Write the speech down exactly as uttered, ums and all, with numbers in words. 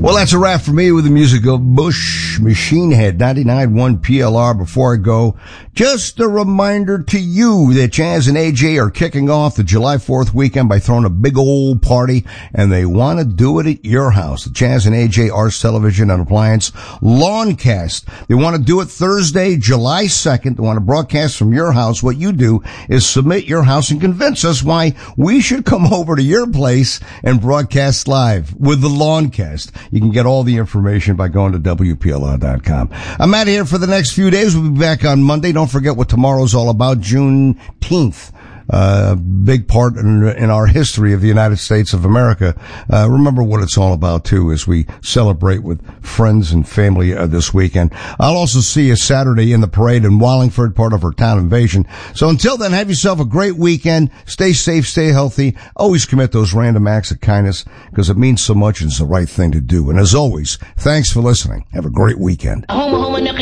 Well, that's a wrap for me with the music of Bush Machine Head, ninety-nine point one P L R. Before I go, just a reminder to you that Chaz and A J are kicking off the July fourth weekend by throwing a big old party, and they want to do it at your house. The Chaz and A J Arts Television and Appliance Lawncast. They want to do it Thursday, July second. They want to broadcast from your house. What you do is submit your house and convince us why we should come over to your place and broadcast live with the Lawncast. You can get all the information by going to W P L R dot com. I'm out of here for the next few days. We'll be back on Monday. Don't forget what tomorrow's all about, Juneteenth. Uh, big part in, in our history of the United States of America. Uh, remember what it's all about too as we celebrate with friends and family uh, this weekend. I'll also see you Saturday in the parade in Wallingford, part of our town invasion. So until then, have yourself a great weekend. Stay safe, stay healthy. Always commit those random acts of kindness because it means so much and it's the right thing to do. And as always, thanks for listening. Have a great weekend.